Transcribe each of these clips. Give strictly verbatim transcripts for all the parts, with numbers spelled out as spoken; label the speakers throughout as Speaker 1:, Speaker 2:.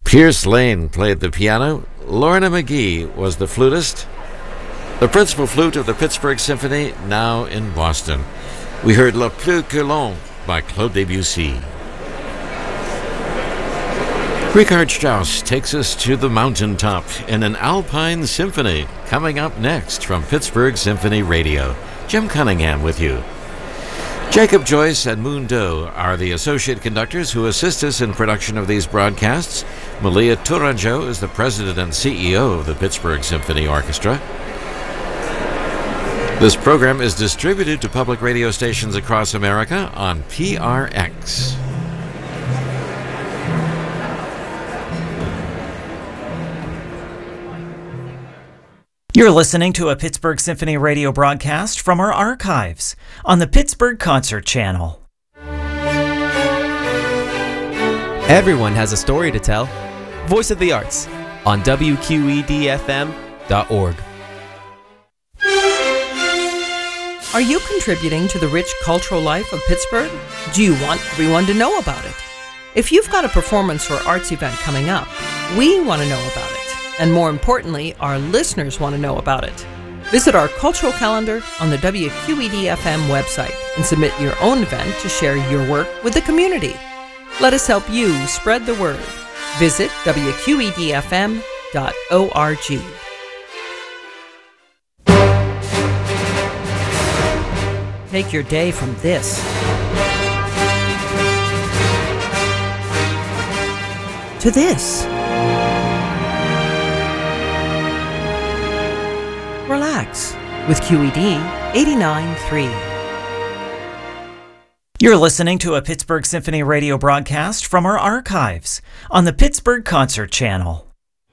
Speaker 1: Pierce Lane played the piano. Lorna McGee was the flutist. The principal flute of the Pittsburgh Symphony, now in Boston. We heard Le Plus que l'on by Claude Debussy. Richard Strauss takes us to the mountaintop in an Alpine Symphony. Coming up next from Pittsburgh Symphony Radio. Jim Cunningham with you. Jacob Joyce and Moon Doe are the associate conductors who assist us in production of these broadcasts. Malia Tourangeau is the president and C E O of the Pittsburgh Symphony Orchestra. This program is distributed to public radio stations across America on P R X.
Speaker 2: You're listening to a Pittsburgh Symphony Radio broadcast from our archives on the Pittsburgh Concert Channel.
Speaker 3: Everyone has a story to tell. Voice of the Arts on W Q E D F M dot org.
Speaker 4: Are you contributing to the rich cultural life of Pittsburgh? Do you want everyone to know about it? If you've got a performance or arts event coming up, we want to know about it. And more importantly, our listeners want to know about it. Visit our cultural calendar on the W Q E D F M website and submit your own event to share your work with the community. Let us help you spread the word. Visit W Q E D F M dot org. Take your day from this. To this. Relax with Q E D eighty-nine point three.
Speaker 2: You're listening to a Pittsburgh Symphony Radio broadcast from our archives on the Pittsburgh Concert Channel.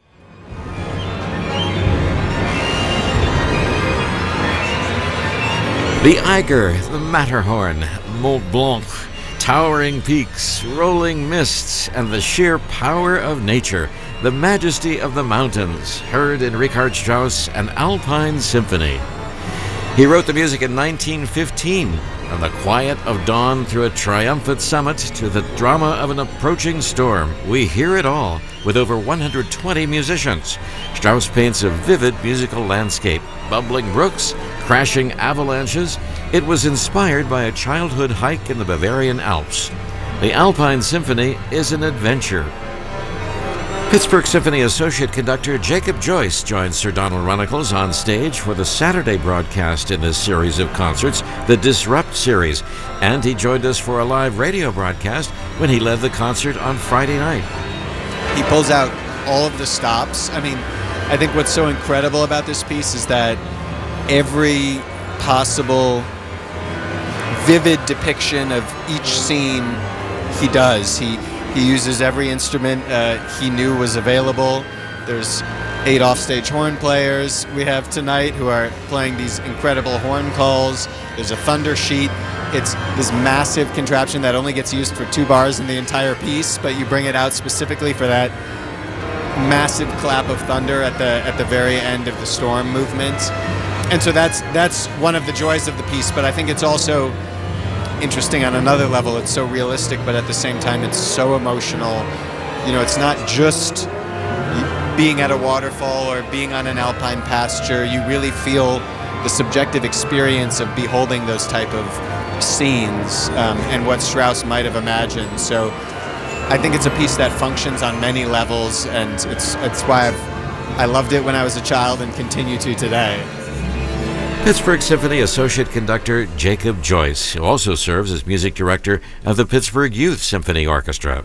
Speaker 1: The Eiger, the Matterhorn, Mont Blanc, towering peaks, rolling mists, and the sheer power of nature, the majesty of the mountains, heard in Richard Strauss' An Alpine Symphony. He wrote the music in nineteen fifteen, from the quiet of dawn through a triumphant summit to the drama of an approaching storm. We hear it all, with over one hundred twenty musicians. Strauss paints a vivid musical landscape, bubbling brooks, crashing avalanches. It was inspired by a childhood hike in the Bavarian Alps. The Alpine Symphony is an adventure. Pittsburgh Symphony Associate Conductor Jacob Joyce joins Sir Donald Runnicles on stage for the Saturday broadcast in this series of concerts, the Disrupt series, and he joined us for a live radio broadcast when he led the concert on Friday night.
Speaker 5: He pulls out all of the stops. I mean, I think what's so incredible about this piece is that every possible vivid depiction of each scene he does. He He uses every instrument uh, he knew was available. There's eight offstage horn players we have tonight who are playing these incredible horn calls. There's a thunder sheet. It's this massive contraption that only gets used for two bars in the entire piece, but you bring it out specifically for that massive clap of thunder at the at the very end of the storm movement. And so that's that's one of the joys of the piece, but I think it's also interesting on another level. It's so realistic, but at the same time it's so emotional. You know, it's not just being at a waterfall or being on an alpine pasture. You really feel the subjective experience of beholding those type of scenes um, and what Strauss might have imagined. So I think it's a piece that functions on many levels, and it's it's why I've, I loved it when I was a child and continue to today.
Speaker 1: Pittsburgh Symphony Associate Conductor Jacob Joyce, who also serves as music director of the Pittsburgh Youth Symphony Orchestra.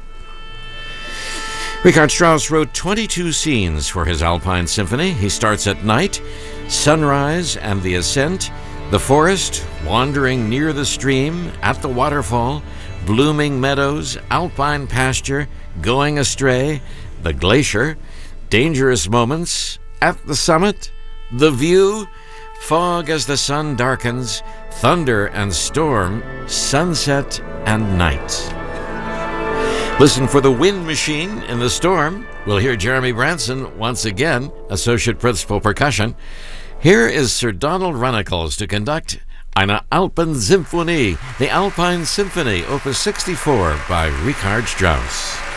Speaker 1: Richard Strauss wrote twenty-two scenes for his Alpine Symphony. He starts at night, sunrise and the ascent, the forest, wandering near the stream, at the waterfall, blooming meadows, alpine pasture, going astray, the glacier, dangerous moments, at the summit, the view, fog as the sun darkens, thunder and storm, sunset and night. Listen for the wind machine in the storm. We'll hear Jeremy Branson once again, Associate Principal Percussion. Here is Sir Donald Runnicles to conduct Eine Alpensymphonie, the Alpine Symphony, Opus sixty-four by Richard Strauss.